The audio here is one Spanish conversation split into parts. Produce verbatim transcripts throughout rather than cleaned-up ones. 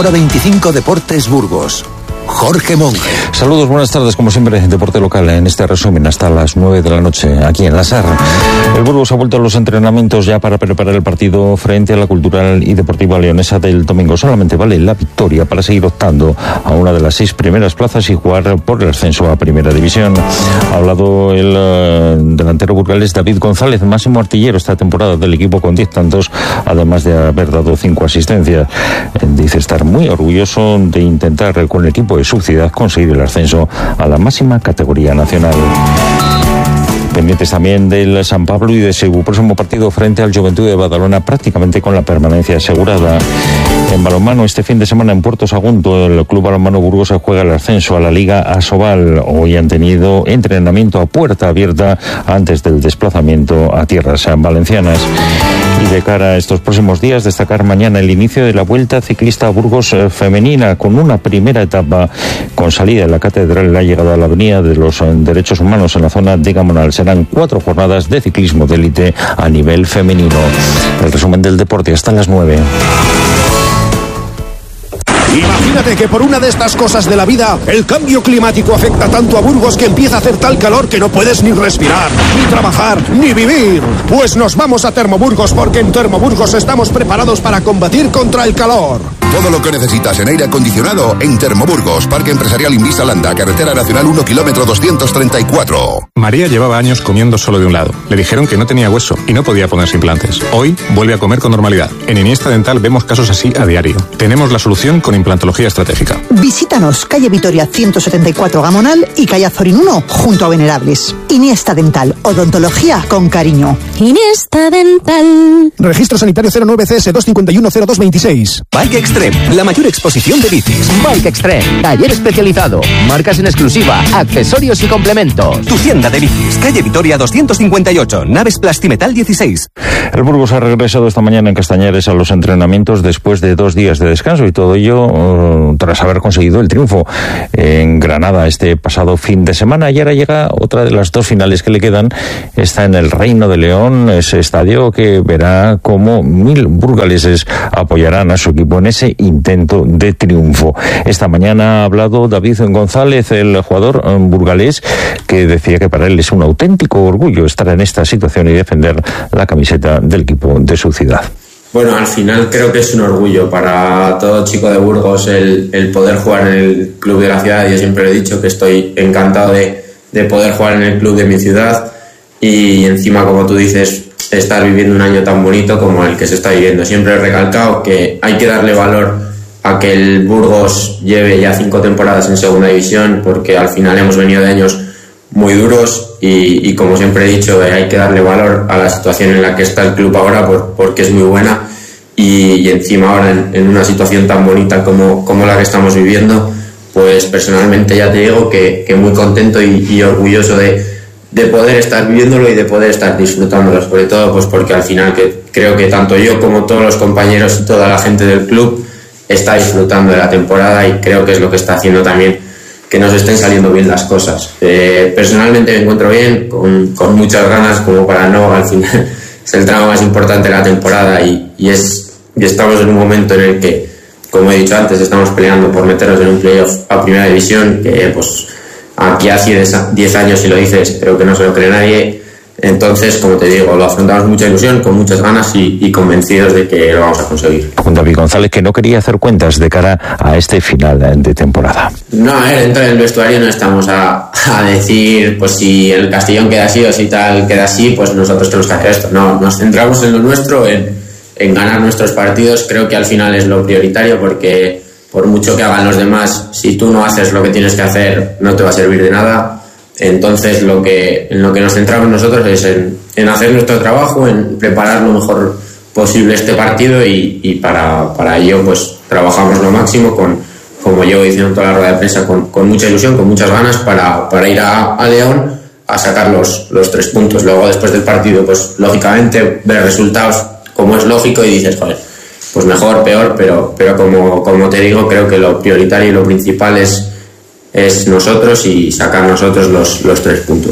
Hora veinticinco Deportes Burgos. Jorge Monge. Saludos, buenas tardes, como siempre, deporte local en este resumen hasta las nueve de la noche, aquí en la S A R. El Burgos ha vuelto a los entrenamientos ya para preparar el partido frente a la Cultural y Deportiva Leonesa del domingo. Solamente vale la victoria para seguir optando a una de las seis primeras plazas y jugar por el ascenso a Primera División. Ha hablado el uh, delantero burgalés David González, máximo artillero esta temporada del equipo con diez tantos, además de haber dado cinco asistencias. Dice estar muy orgulloso de intentar con el equipo de su ciudad conseguir el ascenso a la máxima categoría nacional. Pendientes también del San Pablo y de su próximo partido frente al Juventud de Badalona, prácticamente con la permanencia asegurada. En balonmano, este fin de semana en Puerto Sagunto, el Club Balonmano Burgos se juega el ascenso a la Liga Asobal. Hoy han tenido entrenamiento a puerta abierta antes del desplazamiento a tierras valencianas. Y de cara a estos próximos días, destacar mañana el inicio de la Vuelta Ciclista Burgos Femenina, con una primera etapa con salida en la Catedral y la llegada a la Avenida de los Derechos Humanos en la zona de Gamonal. Serán cuatro jornadas de ciclismo de élite a nivel femenino. El resumen del deporte hasta las nueve. Imagínate que por una de estas cosas de la vida, el cambio climático afecta tanto a Burgos que empieza a hacer tal calor que no puedes ni respirar, ni trabajar, ni vivir. Pues nos vamos a Termoburgos, porque en Termoburgos estamos preparados para combatir contra el calor. Todo lo que necesitas en aire acondicionado en Termoburgos, Parque Empresarial Invisa Landa, Carretera Nacional uno, kilómetro doscientos treinta y cuatro. María llevaba años comiendo solo de un lado. Le dijeron que no tenía hueso y no podía ponerse implantes. Hoy vuelve a comer con normalidad. En Iniesta Dental vemos casos así a diario. Tenemos la solución con implantología estratégica. Visítanos, calle Vitoria ciento setenta y cuatro Gamonal y calle Azorín uno, junto a Venerables. Iniesta Dental, odontología con cariño. Iniesta Dental. Registro sanitario cero nueve C S dos cinco uno cero dos veintiséis. Bike Extreme, la mayor exposición de bicis. Bike Extreme, taller especializado, marcas en exclusiva, accesorios y complementos. Tu tienda de bicis, calle Vitoria doscientos cincuenta y ocho, Naves Plastimetal dieciséis. El Burgos ha regresado esta mañana en Castañares a los entrenamientos después de dos días de descanso, y todo ello uh, tras haber conseguido el triunfo en Granada este pasado fin de semana. Y ahora llega otra de las dos finales que le quedan, está en el Reino de León, ese estadio que verá cómo mil burgaleses apoyarán a su equipo en ese intento de triunfo. Esta mañana ha hablado David González, el jugador burgalés, que decía que para él es un auténtico orgullo estar en esta situación y defender la camiseta del equipo de su ciudad. Bueno, al final creo que es un orgullo para todo chico de Burgos el, el poder jugar en el club de la ciudad. Yo siempre he dicho que estoy encantado de, de poder jugar en el club de mi ciudad, y encima, como tú dices, estar viviendo un año tan bonito como el que se está viviendo. Siempre he recalcado que hay que darle valor a que el Burgos lleve ya cinco temporadas en segunda división, porque al final hemos venido de años muy duros y, y como siempre he dicho, hay que darle valor a la situación en la que está el club ahora, por, porque es muy buena, y, y encima ahora en, en una situación tan bonita como, como la que estamos viviendo, pues personalmente ya te digo que, que muy contento y, y orgulloso de, de poder estar viviéndolo y de poder estar disfrutándolo, sobre todo pues porque al final que creo que tanto yo como todos los compañeros y toda la gente del club está disfrutando de la temporada, y creo que es lo que está haciendo también que nos estén saliendo bien las cosas. Eh, personalmente me encuentro bien, con, con muchas ganas, como para no, al final es el tramo más importante de la temporada, y, y, es, y estamos en un momento en el que, como he dicho antes, estamos peleando por meternos en un playoff a Primera División, que pues aquí hace diez años, si lo dices, pero que no se lo cree nadie. Entonces, como te digo, lo afrontamos con mucha ilusión, con muchas ganas y, y convencidos de que lo vamos a conseguir. Con David González, que no quería hacer cuentas de cara a este final de temporada. No, a ver, dentro del vestuario no estamos a, a decir, pues si el Castellón queda así o si tal queda así, pues nosotros tenemos que hacer esto. No, nos centramos en lo nuestro, en, en ganar nuestros partidos. Creo que al final es lo prioritario, porque por mucho que hagan los demás, si tú no haces lo que tienes que hacer, no te va a servir de nada. Entonces lo que, en lo que nos centramos nosotros es en, en hacer nuestro trabajo, en preparar lo mejor posible este partido, y, y para, para ello pues trabajamos lo máximo, con, como llevo diciendo toda la rueda de prensa, con, con mucha ilusión, con muchas ganas para, para ir a, a León a sacar los, los tres puntos. Luego, después del partido, pues lógicamente ver resultados como es lógico y dices, joder, pues mejor, peor, pero, pero como, como te digo, creo que lo prioritario y lo principal es es nosotros y sacar nosotros los, los tres puntos.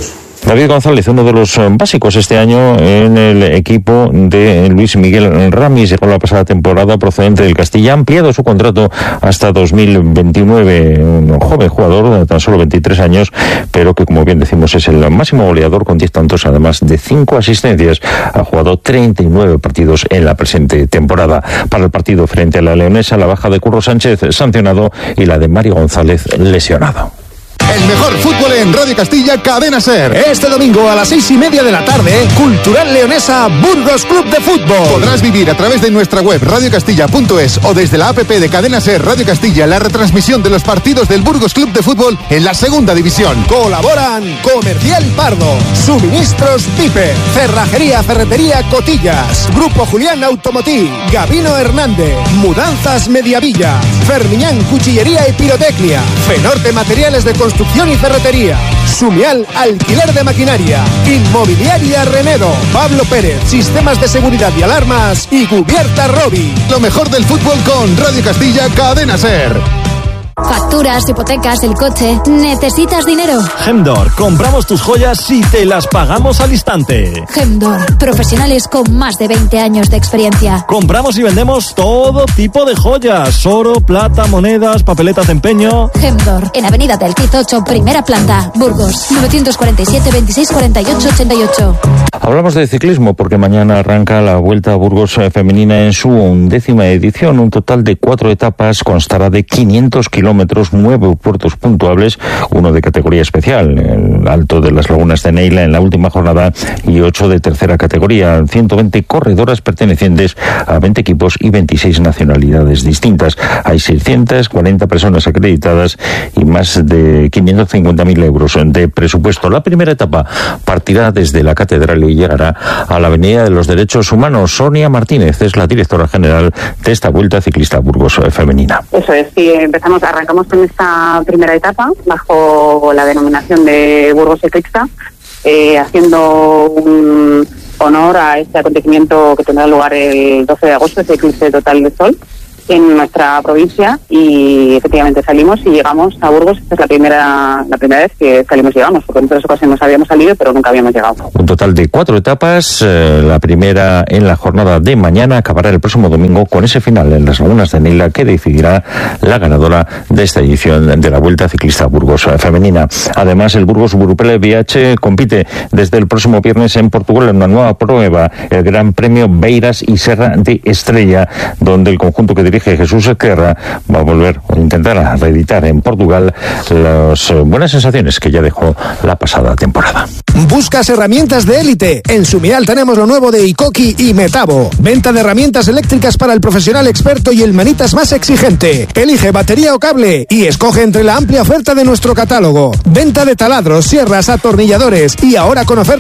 David González, uno de los básicos este año en el equipo de Luis Miguel Ramis, llegó la pasada temporada procedente del Castilla, ha ampliado su contrato hasta dos mil veintinueve. Un joven jugador de tan solo veintitrés años, pero que, como bien decimos, es el máximo goleador con diez tantos, además de cinco asistencias. Ha jugado treinta y nueve partidos en la presente temporada. Para el partido frente a la Leonesa, la baja de Curro Sánchez sancionado y la de Mario González lesionado. El mejor fútbol en Radio Castilla, Cadena SER. Este domingo a las seis y media de la tarde, Cultural Leonesa Burgos Club de Fútbol. Podrás vivir a través de nuestra web radio castilla punto es o desde la app de Cadena SER Radio Castilla la retransmisión de los partidos del Burgos Club de Fútbol en la segunda división. Colaboran Comercial Pardo, Suministros Pipe, Cerrajería Ferretería Cotillas, Grupo Julián Automotiv, Gabino Hernández, Mudanzas Mediavilla, Fermiñán Cuchillería y Pirotecnia, Fenorte Materiales de Construcción y Ferretería, Sumial Alquiler de Maquinaria, Inmobiliaria Renedo, Pablo Pérez, Sistemas de Seguridad y Alarmas y Cubierta Robi. Lo mejor del fútbol con Radio Castilla, Cadena SER. Facturas, hipotecas, el coche. ¿Necesitas dinero? Gemdor, compramos tus joyas y te las pagamos al instante. Gemdor, profesionales con más de veinte años de experiencia. Compramos y vendemos todo tipo de joyas: oro, plata, monedas, papeletas de empeño. Gemdor, en Avenida del Quiz ocho, primera planta, Burgos, novecientos cuarenta y siete, veintiséis cuarenta y ocho, ochenta y ocho. Hablamos de ciclismo porque mañana arranca la Vuelta a Burgos femenina en su undécima edición. Un total de cuatro etapas, constará de quinientos kilómetros, nueve puertos puntuables, uno de categoría especial, el Alto de las Lagunas de Neila en la última jornada, y ocho de tercera categoría, ciento veinte corredoras pertenecientes a veinte equipos y veintiséis nacionalidades distintas. Hay seiscientas cuarenta personas acreditadas y más de quinientos cincuenta mil euros de presupuesto. La primera etapa partirá desde la Catedral y llegará a la Avenida de los Derechos Humanos. Sonia Martínez es la directora general de esta Vuelta Ciclista Burgos femenina. Eso es, sí, empezamos, arrancamos con esta primera etapa bajo la denominación de Burgos Ciclista, eh, haciendo un honor a este acontecimiento que tendrá lugar el doce de agosto, ese eclipse total de sol en nuestra provincia, y efectivamente salimos y llegamos a Burgos. Esta es la primera la primera vez que salimos y llegamos, porque en otras ocasiones habíamos salido pero nunca habíamos llegado. Un total de cuatro etapas, eh, la primera en la jornada de mañana, acabará el próximo domingo con ese final en las Lagunas de Neila que decidirá la ganadora de esta edición de la Vuelta Ciclista Burgos femenina. Además, el Burgos Burupele B H compite desde el próximo viernes en Portugal en una nueva prueba, el Gran Premio Beiras y Serra de Estrella, donde el conjunto que dirige Jesús Esquerra va a volver a intentar reeditar en Portugal las buenas sensaciones que ya dejó la pasada temporada. ¿Buscas herramientas de élite? En Sumial tenemos lo nuevo de Ikoki y Metabo. Venta de herramientas eléctricas para el profesional experto y el manitas más exigente. Elige batería o cable y escoge entre la amplia oferta de nuestro catálogo. Venta de taladros, sierras, atornilladores y ahora con oferta